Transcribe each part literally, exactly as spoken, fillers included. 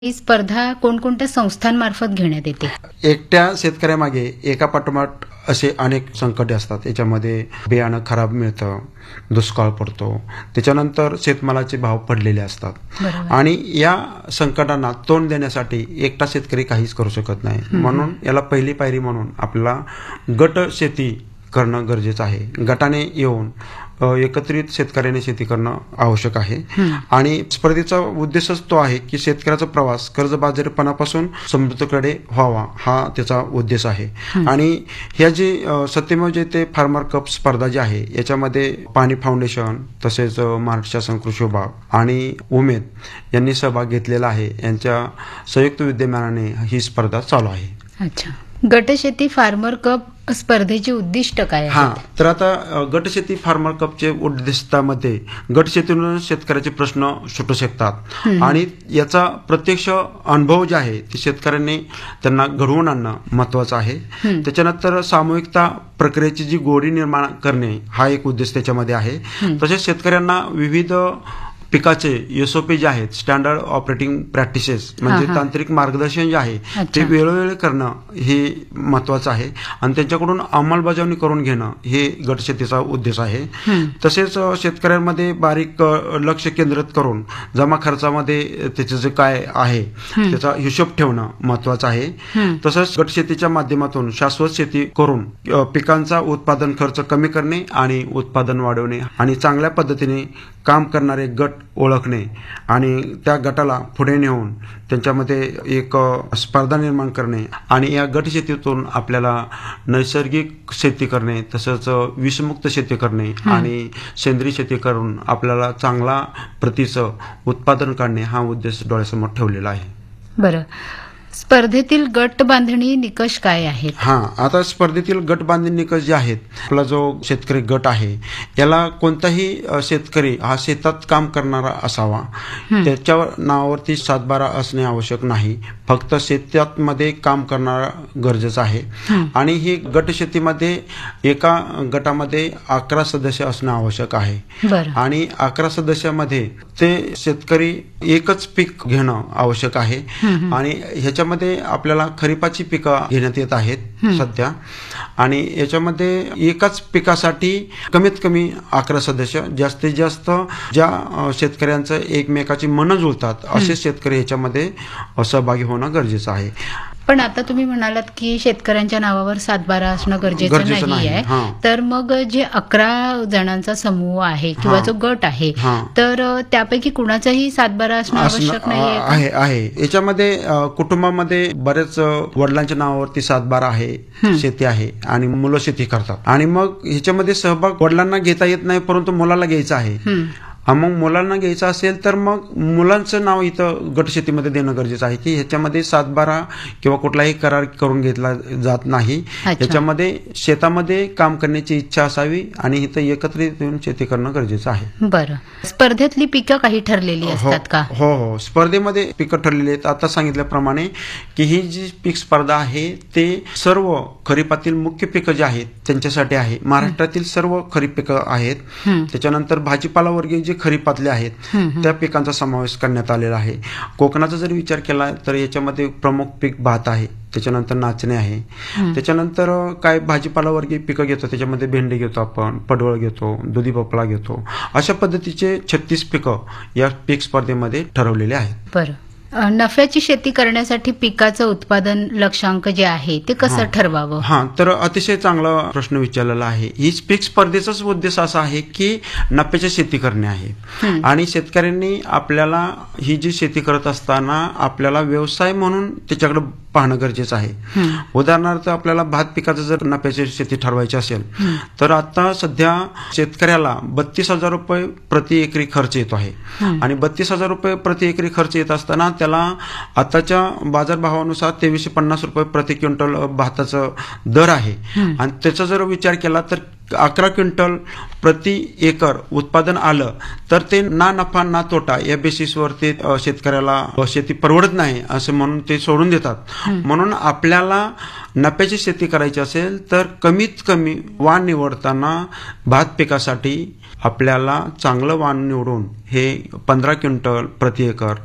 ही स्पर्धा कोणकोणत्या संस्थांमार्फत घेण्यात येते? एकट्या शेतकऱ्यामागे एका पाठोपाठ असे अनेक संकटे असतात. याच्यामध्ये बियाणं खराब मिळतं, दुष्काळ पडतो, त्याच्यानंतर शेतमालाचे भाव पडलेले असतात. बरोबर. आणि या संकटांना तोंड देण्यासाठी एकटा शेतकरी काहीच करू शकत नाही. म्हणून याला पहिली पायरी म्हणून आपल्याला गट शेती करणं गरजेचं आहे. गटाने येऊन अ, एकत्रित शेतकऱ्याने शेती करणं आवश्यक आहे. आणि स्पर्धेचा उद्देशच तो आहे की शेतकऱ्याचा प्रवास कर्जबाजारीपणापासून समृद्धीकडे व्हावा, हा त्याचा उद्देश आहे. आणि ह्या जी अ, सत्यमेव जयते फार्मर कप स्पर्धा जी आहे याच्यामध्ये पाणी फाउंडेशन, तसेच अ, महाराष्ट्र शासन कृषी विभाग आणि उमेद यांनी सहभाग घेतलेला आहे. यांच्या संयुक्त विद्यमानाने ही स्पर्धा चालू आहे. अच्छा. गटशेती फार्मर कप स्पर्धेचे उद्दिष्ट काय हा आहे? तर आता अ, गटशेती फार्मर कपचे उद्दिष्टामध्ये गटशेतीतून शेतकऱ्याचे प्रश्न सुटू शकतात आणि याचा प्रत्यक्ष अनुभव जे आहे ते शेतकऱ्यांनी त्यांना घडवून आणणं महत्वाचं आहे. त्याच्यानंतर सामूहिकता प्रक्रियेची जी गोडी निर्माण करणे हा एक उद्देश त्याच्यामध्ये आहे. तसेच शेतकऱ्यांना विविध पिकाचे एसओपी जे आहेत, स्टँडर्ड ऑपरेटिंग प्रॅक्टिसेस म्हणजे हा, हा. तांत्रिक मार्गदर्शन जे आहे अच्छा. ते वेळोवेळी करणं हे महत्वाचं आहे आणि त्यांच्याकडून अंमलबजावणी करून घेणं हे गटशेतीचा उद्देश आहे. तसेच अ, शेतकऱ्यांमध्ये बारीक अ, लक्ष केंद्रित करून जमा खर्चामध्ये त्याचं जे काय आहे त्याचा हिशोब ठेवणं महत्वाचं आहे. तसंच गटशेतीच्या माध्यमातून शाश्वत शेती करून अ, पिकांचा उत्पादन खर्च कमी करणे आणि उत्पादन वाढवणे आणि चांगल्या पद्धतीने काम करणारे गट ओळखणे आणि त्या गटाला पुढे नेऊन त्यांच्यामध्ये एक अ, स्पर्धा निर्माण करणे आणि या गट शेतीतून आपल्याला नैसर्गिक शेती करणे, तसंच अ, विषमुक्त शेती करणे आणि सेंद्रिय शेती करून आपल्याला चांगला प्रतीचं उत्पादन काढणे हा उद्देश डोळ्यासमोर ठेवलेला आहे. बरं. स्पर्धेतील गट बांधणी निकष काय आहेत? हा आता स्पर्धेतील गट बांधणी निकष जे आहेत, आपला जो शेतकरी गट आहे याला कोणताही अ, शेतकरी हा शेतात काम करणारा असावा. त्याच्या नावावरती सातबारा असणे आवश्यक नाही. फक्त शेतामध्ये काम करणारा गरजेचं आहे. आणि ही गट शेतीमध्ये एका गटामध्ये अकरा सदस्य असणं आवश्यक आहे. बरं. आणि अकरा सदस्यामध्ये ते शेतकरी एकच पीक घेणं आवश्यक आहे. आणि ह्याच्यामध्ये आपल्याला खरीपाची पिकं घेण्यात येत आहेत सध्या. आणि याच्यामध्ये एकाच पिकासाठी कमीत कमी अकरा सदस्य, जास्तीत जास्त ज्या अ, शेतकऱ्यांचं एकमेकाची मनं जुळतात असे शेतकरी ह्याच्यामध्ये अ, सहभागी होणं गरजेचं आहे. पण आता तुम्ही म्हणालात की शेतकऱ्यांच्या नावावर सातबारा असणं गरजेचं गरजेचं नाही नाही. आहे. हां. तर मग जे अकरा जणांचा समूह आहे किंवा हां. जो गट आहे, हां. तर अ, त्यापैकी कुणाचाही सातबारा असणं असणं आवश्यक नाहीये का? आहे आहे याच्यामध्ये अ, कुटुंबामध्ये बरेच अ, वडिलांच्या नावावरती सातबारा आहे, शेती आहे आणि मुलं शेती करतात आणि मग ह्याच्यामध्ये सहभाग वडिलांना घेता येत नाही, परंतु मुलाला घ्यायचा आहे. हा, मग मुलांना घ्यायचं असेल तर मग मुलांचं नाव इथं गटशेतीमध्ये देणं गरजेचं आहे की ह्याच्यामध्ये सातबारा किंवा कुठलाही करार करून घेतला जात नाही. अच्छा. ह्याच्यामध्ये शेतामध्ये काम करण्याची इच्छा असावी आणि इथं एकत्रित येऊन शेती करणं गरजेचं आहे. बरं. स्पर्धेतली पिकं काही ठरलेली हो असतात का? हो हो स्पर्धेमध्ये पिकं ठरलेली आहेत. आता सांगितल्याप्रमाणे की ही जी पीक स्पर्धा आहे ते सर्व खरीपातील मुख्य पिकं जी आहेत त्यांच्यासाठी आहे. महाराष्ट्रातील सर्व खरीप पिकं आहेत. त्याच्यानंतर भाजीपाला वर्गीय जे खरीपातले आहेत त्या पिकांचा समावेश करण्यात आलेला आहे. कोकणाचा जर विचार केला तर याच्यामध्ये प्रमुख पीक भात आहे, त्याच्यानंतर नाचणे आहे, त्याच्यानंतर अ, काय भाजीपाला वर्गीय पिकं घेतो, त्याच्यामध्ये भेंडी घेतो, आपण पडवळ घेतो, दुधी भोपळा घेतो. अशा पद्धतीचे छत्तीस पिकं या पीक स्पर्धेमध्ये ठरवलेले आहेत. बरं. अ, नफ्याची शेती करण्यासाठी पिकाचं उत्पादन लक्ष्याङ्क जे आहे ते कसं ठरवावं? हा तर अतिशय चांगला प्रश्न विचारलेला आहे. हीच पीक स्पर्धेचाच उद्देश असा आहे की नफ्याची शेती करणे आहे. आणि शेतकऱ्यांनी आपल्याला ही जी शेती करत असताना आपल्याला व्यवसाय म्हणून त्याच्याकडे पाहणं गरजेचं आहे. उदाहरणार्थ आपल्याला भात पिकाचं जर नफ्याची शेती ठरवायची असेल तर आता सध्या शेतकऱ्याला बत्तीस हजार रुपये प्रति एकरी खर्च येतो आहे. आणि बत्तीस हजार रुपये प्रति एकरी खर्च येत असताना त्याला आताच्या बाजारभावानुसार तेवीसशे पन्नास रुपये प्रति क्विंटल भाताचा दर आहे. आणि त्याचा जर विचार केला तर अकरा क्विंटल प्रति एकर उत्पादन आलं तर ते ना नफा ना तोटा या बेसिसवरती अ, शेतकऱ्याला अ, शेती परवडत नाही असं म्हणून ते सोडून देतात. म्हणून आपल्याला नफ्याची शेती करायची असेल तर कमीत कमी वाण निवडताना भात पिकासाठी आपल्याला चांगलं वाण निवडून हे पंधरा क्विंटल प्रति एकर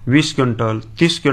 वीस क्विंटल तीस